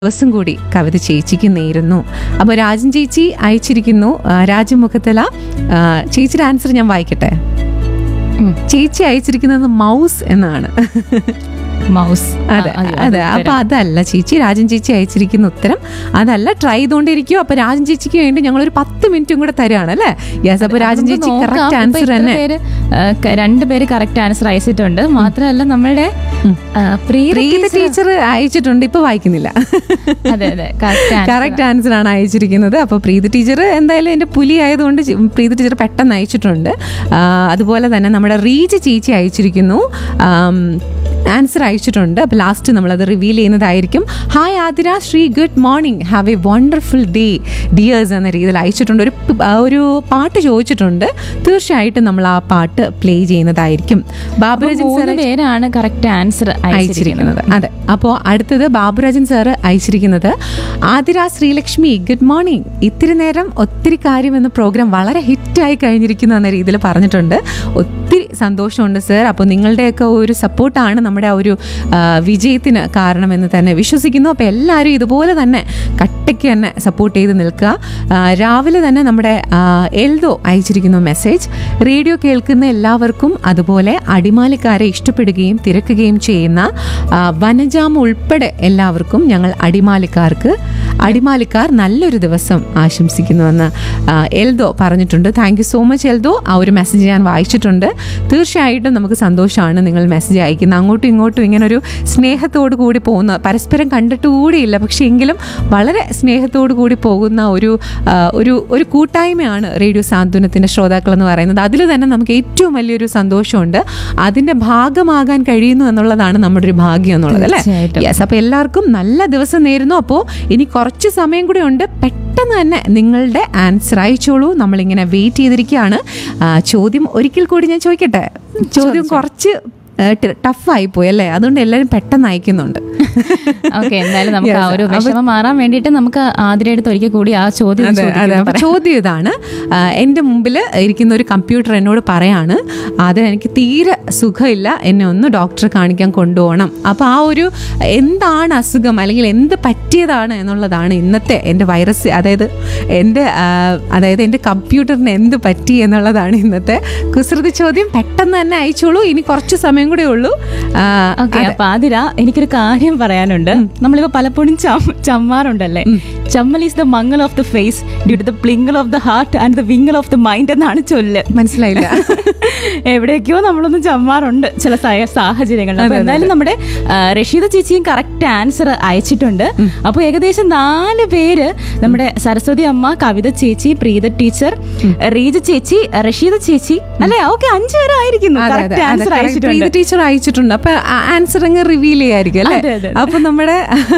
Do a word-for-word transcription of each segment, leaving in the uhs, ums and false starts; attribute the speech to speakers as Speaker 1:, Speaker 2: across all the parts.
Speaker 1: ദിവസം കൂടി കവിത ചേച്ചിക്ക് നേരുന്നു. അപ്പോൾ രാജൻ ചേച്ചി അയച്ചിരിക്കുന്നു ആ, രാജമുഖത്തല. ആ, ചേച്ചിയുടെ ആൻസർ ഞാൻ വായിക്കട്ടെ. ചേച്ചി അയച്ചിരിക്കുന്നത് മൗസ് എന്നാണ്.
Speaker 2: മൗസ്.
Speaker 1: അതെ അതെ അപ്പൊ അതല്ല ചേച്ചി, രാജൻ ചേച്ചി അയച്ചിരിക്കുന്ന ഉത്തരം അതല്ല. ട്രൈ ചെയ്തോണ്ടിരിക്കും. അപ്പൊ രാജൻ ചേച്ചിക്ക് വേണ്ടി ഞങ്ങൾ ഒരു പത്ത് മിനിറ്റും കൂടെ തരുവാണ് അല്ലേ? യെസ്. അപ്പൊ രാജൻ ചേച്ചി കറക്റ്റ് ആൻസർ തന്നെ.
Speaker 2: രണ്ടുപേര് കറക്റ്റ് ആൻസർ അയച്ചിട്ടുണ്ട്. മാത്രമല്ല നമ്മളുടെ
Speaker 1: പ്രീത ടീച്ചർ അയച്ചിട്ടുണ്ട്, ഇപ്പൊ വായിക്കുന്നില്ല.
Speaker 2: അതെ അതെ
Speaker 1: കറക്റ്റ് ആൻസർ ആണ് അയച്ചിരിക്കുന്നത്. അപ്പൊ പ്രീത ടീച്ചർ എന്തായാലും എന്റെ പുലി ആയതുകൊണ്ട് പ്രീത ടീച്ചർ പെട്ടെന്ന് അയച്ചിട്ടുണ്ട്. ആ, അതുപോലെ തന്നെ നമ്മുടെ റീജ ചേച്ചി അയച്ചിരിക്കുന്നു, ആൻസർ അയച്ചിട്ടുണ്ട്. അപ്പോൾ ലാസ്റ്റ് നമ്മളത് റിവീൽ ചെയ്യുന്നതായിരിക്കും. Hi Athira Shri, good morning, have A wonderful day dears എന്ന രീതിയിൽ അയച്ചിട്ടുണ്ട്. ഒരു ഒരു പാട്ട് ചോദിച്ചിട്ടുണ്ട്. തീർച്ചയായിട്ടും നമ്മൾ ആ പാട്ട് പ്ലേ ചെയ്യുന്നതായിരിക്കും. ബാബുരാജൻ സാർ
Speaker 2: പേരാണ് കറക്റ്റ് ആൻസർ
Speaker 1: അയച്ചിരിക്കുന്നത്. അതെ. അപ്പോൾ അടുത്തത് ബാബുരാജൻ സാറ് അയച്ചിരിക്കുന്നത്, ആതിര ശ്രീലക്ഷ്മി ഗുഡ് മോർണിംഗ്, ഇത്തിരി നേരം ഒത്തിരി കാര്യം എന്ന പ്രോഗ്രാം വളരെ ഹിറ്റായി കഴിഞ്ഞിരിക്കുന്നു എന്ന രീതിയിൽ പറഞ്ഞിട്ടുണ്ട്. ഒത്തിരി സന്തോഷമുണ്ട് സർ. അപ്പോൾ നിങ്ങളുടെയൊക്കെ ഒരു സപ്പോർട്ടാണ് നമ്മുടെ ആ ഒരു വിജയത്തിന് കാരണമെന്ന് തന്നെ വിശ്വസിക്കുന്നു. അപ്പോൾ എല്ലാവരും ഇതുപോലെ തന്നെ കട്ടയ്ക്ക് തന്നെ സപ്പോർട്ട് ചെയ്ത് നിൽക്കുക. രാവിലെ തന്നെ നമ്മുടെ എൽദോ അയച്ചിരിക്കുന്നു മെസ്സേജ്, റേഡിയോ കേൾക്കുന്ന എല്ലാവർക്കും അതുപോലെ അടിമാലിക്കാരെ ഇഷ്ടപ്പെടുകയും തിരക്കുകയും ചെയ്യുന്ന വനജാമ ഉൾപ്പെടെ എല്ലാവർക്കും ഞങ്ങൾ അടിമാലിക്കാർക്ക് അടിമാലിക്കാർ നല്ലൊരു ദിവസം ആശംസിക്കുന്നുവെന്ന് എൽദോ പറഞ്ഞിട്ടുണ്ട്. Thank you so much Eldho. ആ ഒരു മെസ്സേജ് ഞാൻ വായിച്ചിട്ടുണ്ട്. തീർച്ചയായിട്ടും നമുക്ക് സന്തോഷമാണ് നിങ്ങൾ മെസ്സേജ് അയക്കുന്നത്. അങ്ങോട്ടും ഇങ്ങോട്ടും ഇങ്ങനെ ഒരു സ്നേഹത്തോടു കൂടി പോകുന്ന, പരസ്പരം കണ്ടിട്ട് കൂടിയില്ല, പക്ഷേ എങ്കിലും വളരെ സ്നേഹത്തോടു കൂടി പോകുന്ന ഒരു ഒരു ഒരു കൂട്ടായ്മയാണ് റേഡിയോ സാന്ത്വനത്തിൻ്റെ ശ്രോതാക്കൾ എന്ന് പറയുന്നത്. അതിൽ തന്നെ നമുക്ക് ഏറ്റവും വലിയൊരു സന്തോഷമുണ്ട്. അതിൻ്റെ ഭാഗമാകാൻ കഴിയുന്നു എന്നുള്ളതാണ് നമ്മുടെ ഒരു ഭാഗ്യം എന്നുള്ളത് അല്ലേ? യെസ്. അപ്പോൾ എല്ലാവർക്കും നല്ല ദിവസം നേരുന്നു. അപ്പോൾ ഇനി കുറച്ച് സമയം കൂടി ഉണ്ട്. പെട്ടെന്ന് തന്നെ നിങ്ങളുടെ ആൻസർ അയച്ചോളൂ. നമ്മളിങ്ങനെ വെയിറ്റ് ചെയ്തിരിക്കുകയാണ്. ചോദ്യം ഒരിക്കൽ കൂടി ഞാൻ ചോദിക്കട്ടെ? ചോദ്യം കുറച്ച് ടഫായി പോയി അല്ലേ? അതുകൊണ്ട് എല്ലാവരും പെട്ടെന്ന് അയക്കുന്നുണ്ട്.
Speaker 2: ഓക്കെ, എന്തായാലും നമുക്ക് ആ ഒരു വിഷമം മാറാൻ വേണ്ടിയിട്ട് നമുക്ക് ആതിരയുടെ അടുത്ത് ഒരിക്കൽ കൂടി ആ ചോദ്യം
Speaker 1: ചോദ്യം ഇതാണ്. എൻ്റെ മുമ്പിൽ ഇരിക്കുന്ന ഒരു കമ്പ്യൂട്ടർ എന്നോട് പറയാണ്, അതിന് എനിക്ക് തീരെ സുഖമില്ല, എന്നെ ഒന്ന് ഡോക്ടറെ കാണിക്കാൻ കൊണ്ടുപോകണം. അപ്പോൾ ആ ഒരു എന്താണ് അസുഖം അല്ലെങ്കിൽ എന്ത് പറ്റിയതാണ് എന്നുള്ളതാണ് ഇന്നത്തെ എൻ്റെ വൈറസ്, അതായത് എൻ്റെ അതായത് എൻ്റെ കമ്പ്യൂട്ടറിന് എന്ത് പറ്റി എന്നുള്ളതാണ് ഇന്നത്തെ കുസൃതി ചോദ്യം. പെട്ടെന്ന് തന്നെ അയച്ചോളൂ. ഇനി കുറച്ച് സമയം കൂടെ ഉള്ളൂ.
Speaker 2: ഓക്കെ. അപ്പൊ ആതിര, എനിക്കൊരു കാര്യം പറയാനുണ്ട്. നമ്മളിപ്പോ പലപ്പോഴും ചമ്മാറുണ്ടല്ലേ, ചമ്മൽ is the Mangal of the face due to the പ്ലിംഗൽ of the heart and the വിംഗൽ of the mind എന്നാണ് ചൊല്ല്.
Speaker 1: മനസ്സിലായില്ല?
Speaker 2: എവിടേക്കോ നമ്മളൊന്ന് ചമ്മാറുണ്ട് ചില സാഹചര്യങ്ങളിൽ. അപ്പൊ എന്തായാലും നമ്മുടെ റഷീദ ചേച്ചിയും കറക്റ്റ് ആൻസർ അയച്ചിട്ടുണ്ട്. അപ്പൊ ഏകദേശം നാല് പേര്, നമ്മുടെ സരസ്വതി അമ്മ, കവിത ചേച്ചി, പ്രീത ടീച്ചർ, റീജ ചേച്ചി, റഷീദ ചേച്ചി അല്ലെ? ഓക്കെ, അഞ്ചു പേര് ആയിരിക്കുന്നു കറക്റ്റ് ആൻസർ അയച്ചിട്ടുണ്ട്.
Speaker 1: ടീച്ചർ അയച്ചിട്ടുണ്ട്. അപ്പൊ ആൻസർ അങ്ങ് റിവീൽ ചെയ്യായിരിക്കും അല്ലെ? അപ്പൊ നമ്മുടെ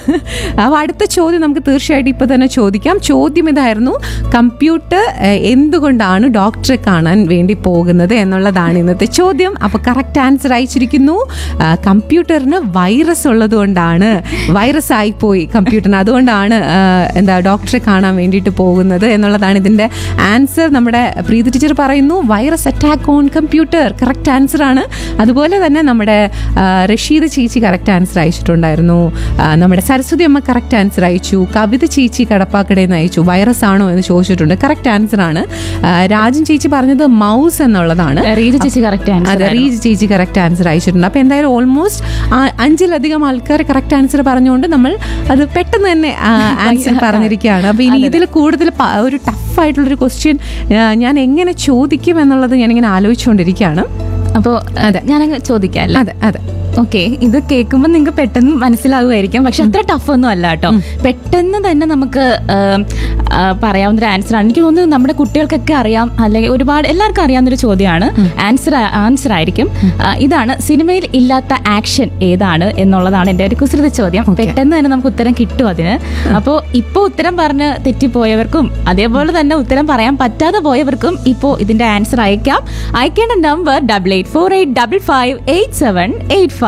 Speaker 1: അപ്പൊ അടുത്ത ചോദ്യം നമുക്ക് തീർച്ചയായിട്ടും ഇപ്പൊ തന്നെ ചോദിക്കാം. ചോദ്യം ഇതായിരുന്നു, കമ്പ്യൂട്ടർ എന്തുകൊണ്ടാണ് ഡോക്ടറെ കാണാൻ വേണ്ടി പോകുന്നത് എന്നുള്ളതാണ് ഇന്നത്തെ ചോദ്യം. അപ്പൊ കറക്റ്റ് ആൻസർ അയച്ചിരിക്കുന്നു, കമ്പ്യൂട്ടറിന് വൈറസ് ഉള്ളത് കൊണ്ടാണ്, വൈറസ് ആയിപ്പോയി കമ്പ്യൂട്ടറിന്, അതുകൊണ്ടാണ് എന്താ ഡോക്ടറെ കാണാൻ വേണ്ടിയിട്ട് പോകുന്നത് എന്നുള്ളതാണ് ഇതിന്റെ ആൻസർ. നമ്മുടെ പ്രീതി ടീച്ചർ പറയുന്നു virus attack on computer, correct answer ആണ്. അതുപോലെ തന്നെ നമ്മുടെ റഷീദ് ചേച്ചി കറക്റ്റ് ആൻസർ അയച്ചിട്ടുണ്ടായിരുന്നു. നമ്മുടെ സരസ്വതി അമ്മ കറക്റ്റ് ആൻസർ അയച്ചു. കവിത ചേച്ചി കടപ്പാക്കടയിൽ നിന്ന് അയച്ചു, വൈറസ് ആണോ എന്ന് ചോദിച്ചിട്ടുണ്ട്. കറക്റ്റ് ആൻസർ ആണ്. രാജൻ ചേച്ചി പറഞ്ഞത് മൗസ് എന്നുള്ളതാണ്.
Speaker 2: റീജ ചേച്ചി കറക്റ്റ് ആൻസർ.
Speaker 1: അതെ, റീജ ചേച്ചി കറക്റ്റ് ആൻസർ അയച്ചിട്ടുണ്ട്. അപ്പൊ എന്തായാലും ഓൾമോസ്റ്റ് അഞ്ചിലധികം ആൾക്കാർ കറക്റ്റ് ആൻസർ പറഞ്ഞുകൊണ്ട് നമ്മൾ അത് പെട്ടെന്ന് തന്നെ ആൻസർ പറഞ്ഞിരിക്കുകയാണ്. അപ്പൊ ഇനി ഇതിൽ കൂടുതൽ ഒരു ടഫായിട്ടുള്ളൊരു ക്വസ്റ്റ്യൻ ഞാൻ എങ്ങനെ ചോദിക്കും എന്നുള്ളത് ഞാനിങ്ങനെ ആലോചിച്ചുകൊണ്ടിരിക്കുകയാണ്.
Speaker 2: അപ്പോൾ അതെ, ഞാനങ്ങ് ചോദിക്കാം അല്ലേ?
Speaker 1: അതെ അതെ.
Speaker 2: ഓക്കെ, ഇത് കേൾക്കുമ്പോൾ നിങ്ങൾക്ക് പെട്ടെന്ന് മനസ്സിലാകുമായിരിക്കും, പക്ഷെ അത്ര ടഫ് ഒന്നും അല്ല കേട്ടോ. പെട്ടെന്ന് തന്നെ നമുക്ക് പറയാവുന്ന ഒരു ആൻസർ ആണ്. എനിക്ക് തോന്നുന്നത് നമ്മുടെ കുട്ടികൾക്കൊക്കെ അറിയാം, അല്ലെങ്കിൽ ഒരുപാട് എല്ലാവർക്കും അറിയാവുന്നൊരു ചോദ്യമാണ്. ആൻസർ ആൻസർ ആയിരിക്കും. ഇതാണ്, സിനിമയിൽ ഇല്ലാത്ത ആക്ഷൻ ഏതാണ് എന്നുള്ളതാണ് എൻ്റെ ഒരു കുസൃതി ചോദ്യം. പെട്ടെന്ന് തന്നെ നമുക്ക് ഉത്തരം കിട്ടും അതിന്. അപ്പോൾ ഇപ്പോൾ ഉത്തരം പറഞ്ഞ് തെറ്റിപ്പോയവർക്കും അതേപോലെ തന്നെ ഉത്തരം പറയാൻ പറ്റാതെ പോയവർക്കും ഇപ്പോൾ ഇതിന്റെ ആൻസർ അയക്കാം. അയക്കേണ്ട number double eight four eight double five eight seven eight five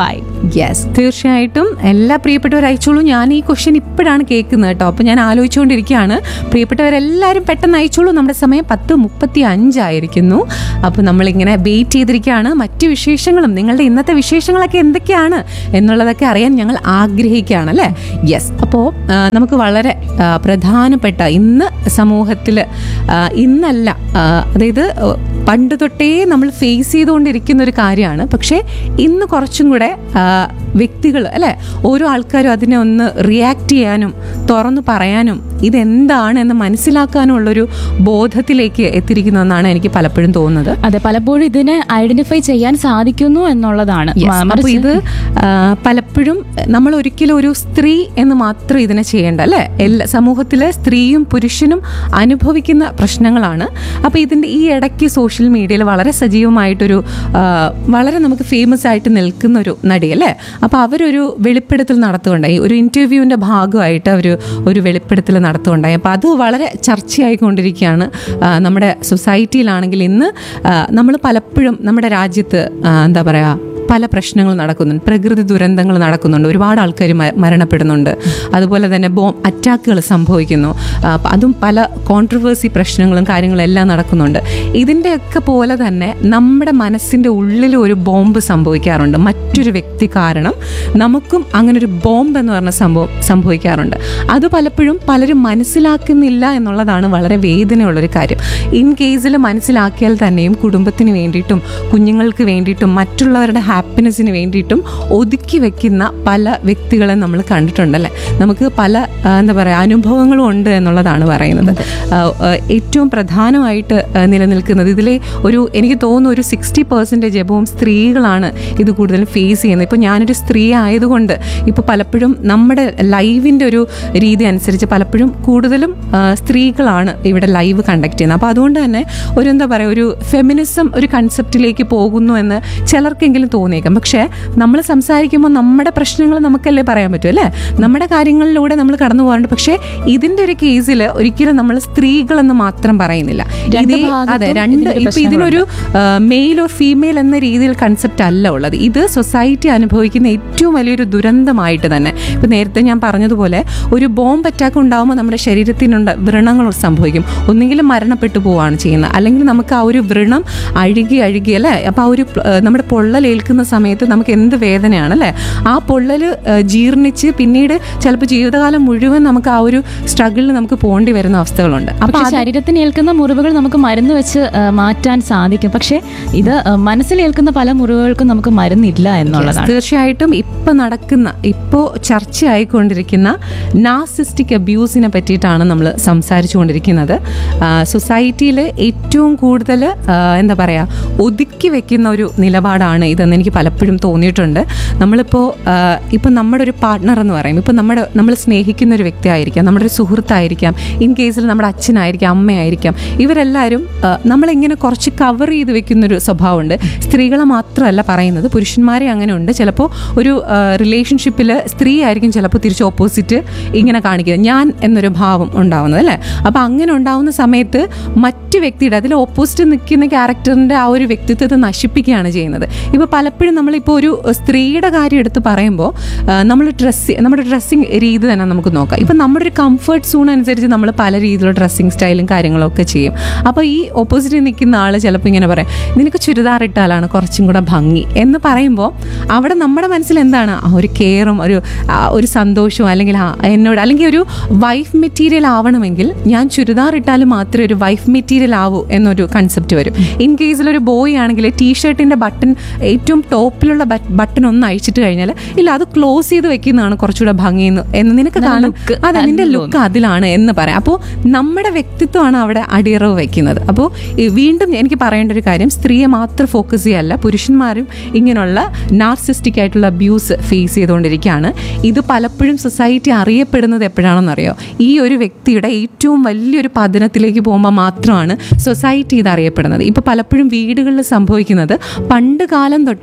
Speaker 1: yes, തീർച്ചയായിട്ടും എല്ലാ പ്രിയപ്പെട്ടവർ അയച്ചോളൂ. ഞാൻ ഈ ക്വസ്റ്റ്യൻ ഇപ്പോഴാണ് കേൾക്കുന്നത് കേട്ടോ. അപ്പോൾ ഞാൻ ആലോചിച്ചുകൊണ്ടിരിക്കുകയാണ്. പ്രിയപ്പെട്ടവരെല്ലാവരും പെട്ടെന്ന് അയച്ചോളൂ. നമ്മുടെ സമയം പത്ത് മുപ്പത്തി അഞ്ചായിരിക്കുന്നു. അപ്പോൾ നമ്മളിങ്ങനെ വെയിറ്റ് ചെയ്തിരിക്കുകയാണ്. മറ്റു വിശേഷങ്ങളും നിങ്ങളുടെ ഇന്നത്തെ വിശേഷങ്ങളൊക്കെ എന്തൊക്കെയാണ് എന്നുള്ളതൊക്കെ അറിയാൻ ഞങ്ങൾ ആഗ്രഹിക്കുകയാണ് അല്ലേ. യെസ്, അപ്പോൾ നമുക്ക് വളരെ ആ, പ്രധാനപ്പെട്ട ഇന്ന് സമൂഹത്തിൽ ഇന്നല്ല ആ, അതായത് പണ്ട് തൊട്ടേ നമ്മൾ ഫേസ് ചെയ്തുകൊണ്ടിരിക്കുന്ന ഒരു കാര്യമാണ്. പക്ഷേ ഇന്ന് കുറച്ചും കൂടെ വ്യക്തികൾ അല്ലെ, ഓരോ ആൾക്കാരും അതിനെ ഒന്ന് റിയാക്ട് ചെയ്യാനും തുറന്നു പറയാനും ഇതെന്താണ് എന്ന് മനസ്സിലാക്കാനും ഉള്ളൊരു ബോധത്തിലേക്ക് എത്തിയിരിക്കുന്നതെന്നാണ് എനിക്ക് പലപ്പോഴും തോന്നുന്നത്.
Speaker 2: അതെ, പലപ്പോഴും ഇതിനെ ഐഡന്റിഫൈ ചെയ്യാൻ സാധിക്കുന്നു എന്നുള്ളതാണ്.
Speaker 1: അപ്പോൾ ഇത് ആ, പലപ്പോഴും നമ്മൾ ഒരിക്കലും ഒരു സ്ത്രീ എന്ന് മാത്രം ഇതിനെ ചെയ്യേണ്ട അല്ലെ. എല്ലാ സമൂഹത്തിലെ സ്ത്രീയും പുരുഷനും അനുഭവിക്കുന്ന പ്രശ്നങ്ങളാണ്. അപ്പോൾ ഇതിൻ്റെ ഈ ഇടയ്ക്ക് സോഷ്യൽ മീഡിയയിൽ വളരെ സജീവമായിട്ടൊരു ആ, വളരെ നമുക്ക് ഫേമസ് ആയിട്ട് നിൽക്കുന്ന ഒരു നടി അല്ലേ. അപ്പോൾ അവരൊരു വെളിപ്പെടുത്തൽ നടത്തുകയുണ്ടായി. ഒരു ഇൻ്റർവ്യൂവിൻ്റെ ഭാഗമായിട്ട് അവർ ഒരു വെളിപ്പെടുത്തൽ നടത്തുകയുണ്ടായി. അപ്പോൾ അത് വളരെ ചർച്ചയായിക്കൊണ്ടിരിക്കുകയാണ് നമ്മുടെ സൊസൈറ്റിയിലാണെങ്കിൽ. ഇന്ന് നമ്മൾ പലപ്പോഴും നമ്മുടെ രാജ്യത്ത് എന്താ പറയുക, പല പ്രശ്നങ്ങൾ നടക്കുന്നുണ്ട്, പ്രകൃതി ദുരന്തങ്ങൾ നടക്കുന്നുണ്ട്, ഒരുപാട് ആൾക്കാർ മരണപ്പെടുന്നുണ്ട്, അതുപോലെ തന്നെ ബോംബ് അറ്റാക്കുകൾ സംഭവിക്കുന്നു, അതും പല കോൺട്രവേഴ്സി പ്രശ്നങ്ങളും കാര്യങ്ങളും എല്ലാം നടക്കുന്നുണ്ട്. ഇതിൻ്റെയൊക്കെ പോലെ തന്നെ നമ്മുടെ മനസ്സിൻ്റെ ഉള്ളിൽ ഒരു ബോംബ് സംഭവിക്കാറുണ്ട്. മറ്റൊരു വ്യക്തി കാരണം നമുക്കും അങ്ങനൊരു ബോംബ് എന്ന് പറഞ്ഞ സംഭവം സംഭവിക്കാറുണ്ട്. അത് പലപ്പോഴും പലരും മനസ്സിലാക്കുന്നില്ല എന്നുള്ളതാണ് വളരെ വേദനയുള്ളൊരു കാര്യം. ഇൻ കേസിൽ മനസ്സിലാക്കിയാൽ തന്നെയും കുടുംബത്തിന് വേണ്ടിയിട്ടും കുഞ്ഞുങ്ങൾക്ക് വേണ്ടിയിട്ടും മറ്റുള്ളവരുടെ ഹാപ്പിനെസ്സിന് വേണ്ടിയിട്ടും ഒതുക്കി വെക്കുന്ന പല വ്യക്തികളെ നമ്മൾ കണ്ടിട്ടുണ്ടല്ലേ. നമുക്ക് പല എന്താ പറയുക അനുഭവങ്ങളും ഉണ്ട് എന്നുള്ളതാണ് പറയുന്നത്. ഏറ്റവും പ്രധാനമായിട്ട് നിലനിൽക്കുന്നത് ഇതിലെ ഒരു എനിക്ക് തോന്നുന്നു ഒരു സിക്സ്റ്റി പെർസെൻറ്റേജ് എബവും സ്ത്രീകളാണ് ഇത് കൂടുതലും ഫേസ് ചെയ്യുന്നത്. ഇപ്പോൾ ഞാനൊരു സ്ത്രീ ആയതുകൊണ്ട് ഇപ്പോൾ പലപ്പോഴും നമ്മുടെ ലൈവിൻ്റെ ഒരു രീതി അനുസരിച്ച് പലപ്പോഴും കൂടുതലും സ്ത്രീകളാണ് ഇവിടെ ലൈവ് കണ്ടക്ട് ചെയ്യുന്നത്. അപ്പോൾ അതുകൊണ്ട് തന്നെ ഒരു എന്താ പറയുക ഒരു ഫെമിനിസം ഒരു കൺസെപ്റ്റിലേക്ക് പോകുന്നു എന്ന് ചിലർക്കെങ്കിലും തോന്നിയേക്കാം. പക്ഷേ നമ്മൾ സംസാരിക്കുമ്പോൾ നമ്മുടെ പ്രശ്നങ്ങൾ നമുക്കല്ലേ പറയാൻ പറ്റും അല്ലേ. നമ്മുടെ കാര്യങ്ങളിലൂടെ നമ്മൾ കടന്നു പോകാറുണ്ട്. പക്ഷേ ഇതിൻ്റെ ഒരു കേസിൽ ഒരിക്കലും നമ്മൾ സ്ത്രീകളെന്ന് മാത്രം പറയുന്നില്ല. ഇതേ അതെ രണ്ട് ഇപ്പം ഇതിനൊരു മെയിൽ ഓർ ഫീമെയിൽ എന്ന രീതിയിൽ കൺസെപ്റ്റ് അല്ല ഉള്ളത്. ഇത് സൊസൈറ്റി അനുഭവിക്കുന്ന ഏറ്റവും വലിയൊരു ദുരന്തമായിട്ട് തന്നെ ഇപ്പം നേരത്തെ ഞാൻ പറഞ്ഞതുപോലെ ഒരു ബോംബ് അറ്റാക്ക് ഉണ്ടാകുമ്പോൾ നമ്മുടെ ശരീരത്തിനുണ്ട് വ്രണങ്ങൾ സംഭവിക്കും. ഒന്നെങ്കിലും മരണപ്പെട്ടു പോവുകയാണ് ചെയ്യുന്നത്, അല്ലെങ്കിൽ നമുക്ക് ആ ഒരു വ്രണം അഴുകി അഴുകി അല്ലേ. അപ്പോൾ ആ ഒരു നമ്മുടെ പൊള്ളലേൽക്കുന്ന സമയത്ത് നമുക്ക് എന്ത് വേദനയാണ് അല്ലേ. ആ പൊള്ളൽ ജീർണിച്ച് പിന്നീട് ചിലപ്പോൾ ജീവിതകാലം മുഴുവൻ നമുക്ക് ആ ഒരു സ്ട്രഗിളിൽ നമുക്ക് പോകേണ്ടി വരുന്ന അവസ്ഥകളുണ്ട്.
Speaker 2: അപ്പോൾ ശരീരത്തിന് ഏൽക്കുന്ന മുറിവുകൾ നമുക്ക് മരുന്ന് വെച്ച് മാറ്റാൻ സാധിക്കും. പക്ഷേ ഇത് മനസ്സിലേൽക്കുന്ന പല മുറിവുകൾക്കും നമുക്ക് മരുന്നില്ല എന്നുള്ളതാണ്.
Speaker 1: തീർച്ചയായിട്ടും ഇപ്പം നടക്കുന്ന ഇപ്പോൾ ചർച്ചയായിക്കൊണ്ടിരിക്കുന്ന നാർസിസ്റ്റിക് അബ്യൂസിനെ പറ്റിയിട്ടാണ് നമ്മൾ സംസാരിച്ചു കൊണ്ടിരിക്കുന്നത്. സൊസൈറ്റിയിൽ ഏറ്റവും കൂടുതൽ എന്താ പറയുക ഒതുക്കി വെക്കുന്ന ഒരു നിലപാടാണ് ഇതെന്ന് എനിക്ക് പലപ്പോഴും തോന്നിയിട്ടുണ്ട്. നമ്മളിപ്പോൾ ഇപ്പം നമ്മുടെ ഒരു പാർട്ട്ണർ എന്ന് പറയും, ഇപ്പം നമ്മുടെ നമ്മൾ സ്നേഹിക്കുന്ന ഒരു വ്യക്തി ആയിരിക്കാം, നമ്മുടെ ഒരു സുഹൃത്തായിരിക്കാം, ഇൻ കേസിൽ നമ്മുടെ അച്ഛനായിരിക്കാം, അമ്മയായിരിക്കാം. ഇവരെല്ലാവരും നമ്മളിങ്ങനെ കുറച്ച് കവർ ചെയ്ത് വെക്കുന്നൊരു സ്വഭാവമുണ്ട്. സ്ത്രീകളെ മാത്രമല്ല പറയുന്നത്, പുരുഷന്മാരെ അങ്ങനെ ഉണ്ട്. ചിലപ്പോൾ ഒരു റിലേഷൻഷിപ്പിൽ സ്ത്രീ ആയിരിക്കും ചിലപ്പോൾ തിരിച്ച് ഓപ്പോസിറ്റ് ഇങ്ങനെ കാണിക്കുന്നത്, ഞാൻ എന്നൊരു ഭാവം ഉണ്ടാവുന്നത് അല്ലേ. അപ്പോൾ അങ്ങനെ ഉണ്ടാവുന്ന സമയത്ത് മറ്റു വ്യക്തിയുടെ അതിൽ ഓപ്പോസിറ്റ് നിൽക്കുന്ന ക്യാരക്ടറിൻ്റെ ആ ഒരു വ്യക്തിത്വത്തെ നശിപ്പിക്കുകയാണ് ചെയ്യുന്നത്. ഇപ്പോൾ പലപ്പോഴും നമ്മളിപ്പോൾ ഒരു സ്ത്രീയുടെ കാര്യം എടുത്ത് പറയുമ്പോൾ നമ്മൾ ഡ്രസ്സ് നമ്മുടെ ഡ്രസ്സിങ് രീതി തന്നെ നമുക്ക് നോക്കാം. ഇപ്പം നമ്മുടെ ഒരു കംഫർട്ട് സോൺ അനുസരിച്ച് നമ്മൾ പല രീതിയിലുള്ള ഡ്രസ്സിങ് സ്റ്റൈലും കാര്യങ്ങളൊക്കെ ചെയ്യും. അപ്പോൾ ഈ ഓപ്പോസിറ്റിൽ നിൽക്കുന്ന ആൾ ചിലപ്പോൾ ഇങ്ങനെ പറയും, നിനക്ക് ചുരിദാർ ഇട്ടാലാണ് കുറച്ചും കൂടെ ഭംഗി എന്ന് പറയുമ്പോൾ അവിടെ നമ്മുടെ മനസ്സിൽ എന്താണ് ആ ഒരു കെയറും ഒരു ഒരു സന്തോഷവും, അല്ലെങ്കിൽ എന്നോട് അല്ലെങ്കിൽ ഒരു വൈഫ് മെറ്റീരിയൽ ആവണമെങ്കിൽ ഞാൻ ചുരിദാർ ഇട്ടാലും മാത്രമേ ഒരു വൈഫ് മെറ്റീരിയൽ ആവൂ എന്നൊരു കൺസെപ്റ്റ് വരും. ഇൻ കേസിലൊരു ബോയ് ആണെങ്കിൽ ടീഷർട്ടിൻ്റെ ബട്ടൺ ഏറ്റവും ടോപ്പിലുള്ള ബട്ടൺ ഒന്ന് അഴിച്ചിട്ട് കഴിഞ്ഞാൽ ഇല്ല അത് ക്ലോസ് ചെയ്ത് വെക്കുന്നതാണ് കുറച്ചുകൂടെ ഭംഗിയെന്ന് എന്ന് നിനക്ക് കാണും. അതെ, നിന്റെ ലുക്ക് അതിലാണ് എന്ന് പറയാം. അപ്പോൾ നമ്മുടെ വ്യക്തിത്വമാണ് അവിടെ അടിയറവ് വയ്ക്കുന്നത്. അപ്പോൾ വീണ്ടും എനിക്ക് പറയേണ്ട ഒരു കാര്യം, സ്ത്രീയെ മാത്രം ഫോക്കസ് ചെയ്യല്ല, പുരുഷന്മാരും ഇങ്ങനെയുള്ള നാർസിസ്റ്റിക് ആയിട്ടുള്ള അബ്യൂസ് ഫേസ് ചെയ്തുകൊണ്ടിരിക്കുകയാണ്. ഇത് പലപ്പോഴും സൊസൈറ്റി അറിയപ്പെടുന്നത് എപ്പോഴാണെന്നറിയോ, ഈ ഒരു വ്യക്തിയുടെ ഏറ്റവും വലിയൊരു പതനത്തിലേക്ക് പോകുമ്പോൾ മാത്രമാണ് സൊസൈറ്റി ഇത് അറിയപ്പെടുന്നത്. ഇപ്പോൾ പലപ്പോഴും വീടുകളിൽ സംഭവിക്കുന്നത്, പണ്ട് കാലം തൊട്ടേ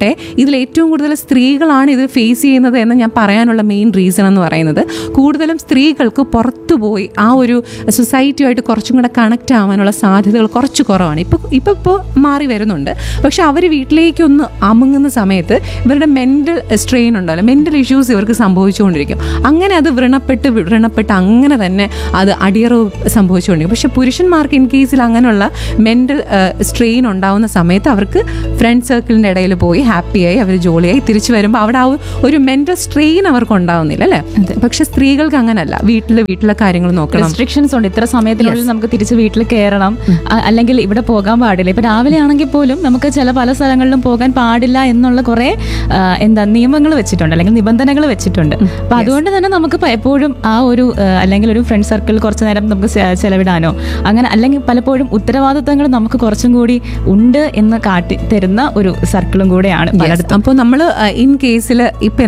Speaker 1: പക്ഷേ ഇതിൽ ഏറ്റവും കൂടുതൽ സ്ത്രീകളാണ് ഇത് ഫേസ് ചെയ്യുന്നത് എന്ന് ഞാൻ പറയാനുള്ള മെയിൻ റീസൺ എന്ന് പറയുന്നത് കൂടുതലും സ്ത്രീകൾക്ക് പുറത്തു പോയി ആ ഒരു സൊസൈറ്റിയുമായിട്ട് കുറച്ചും കൂടെ കണക്റ്റ് ആവാനുള്ള സാധ്യതകൾ കുറച്ച് കുറവാണ്. ഇപ്പോൾ ഇപ്പോൾ ഇപ്പോൾ മാറി വരുന്നുണ്ട്. പക്ഷെ അവർ വീട്ടിലേക്കൊന്ന് അമുങ്ങുന്ന സമയത്ത് ഇവരുടെ മെൻ്റൽ സ്ട്രെയിൻ ഉണ്ടല്ലോ, മെൻ്റൽ ഇഷ്യൂസ് ഇവർക്ക് സംഭവിച്ചുകൊണ്ടിരിക്കും. അങ്ങനെ അത് വ്രണപ്പെട്ട് വ്രണപ്പെട്ട് അങ്ങനെ തന്നെ അത് അടിയറവ് സംഭവിച്ചുകൊണ്ടിരിക്കും. പക്ഷെ പുരുഷന്മാർക്ക് ഇൻ കേസിൽ അങ്ങനെയുള്ള മെൻ്റൽ സ്ട്രെയിൻ ഉണ്ടാവുന്ന സമയത്ത് അവർക്ക് ഫ്രണ്ട് സർക്കിളിൻ്റെ ഇടയിൽ പോയി ഹാപ്പിയായി അവർ ജോളിയായി തിരിച്ചു വരുമ്പോൾ അവിടെ ആ ഒരു മെൻ്റൽ സ്ട്രെയിൻ അവർക്ക് ഉണ്ടാവുന്നില്ല അല്ലേ. പക്ഷെ സ്ത്രീകൾക്ക് അങ്ങനല്ല, വീട്ടിൽ വീട്ടിലെ കാര്യങ്ങൾ നോക്കണം,
Speaker 2: റെസ്ട്രിക്ഷൻസ് ഉണ്ട്. ഇത്ര സമയത്തിനുള്ളിൽ നമുക്ക് തിരിച്ച് വീട്ടിൽ കയറണം, അല്ലെങ്കിൽ ഇവിടെ പോകാൻ പാടില്ല. ഇപ്പൊ രാവിലെ ആണെങ്കിൽ പോലും നമുക്ക് ചില പല സ്ഥലങ്ങളിലും പോകാൻ പാടില്ല എന്നുള്ള കുറെ എന്താ നിയമങ്ങൾ വെച്ചിട്ടുണ്ട്, അല്ലെങ്കിൽ നിബന്ധനകൾ വെച്ചിട്ടുണ്ട്. അപ്പൊ അതുകൊണ്ട് തന്നെ നമുക്ക് എപ്പോഴും ആ ഒരു അല്ലെങ്കിൽ ഒരു ഫ്രണ്ട് സർക്കിൾ കുറച്ചു നേരം നമുക്ക് ചെലവിടാനോ അങ്ങനെ, അല്ലെങ്കിൽ പലപ്പോഴും ഉത്തരവാദിത്തങ്ങൾ നമുക്ക് കുറച്ചും കൂടി ഉണ്ട് എന്ന് കാട്ടി തരുന്ന ഒരു സർക്കിളും കൂടെയാണ് പലയിടത്തും.
Speaker 1: അപ്പോൾ നമ്മൾ ഇൻ കേസിൽ ഇപ്പൊ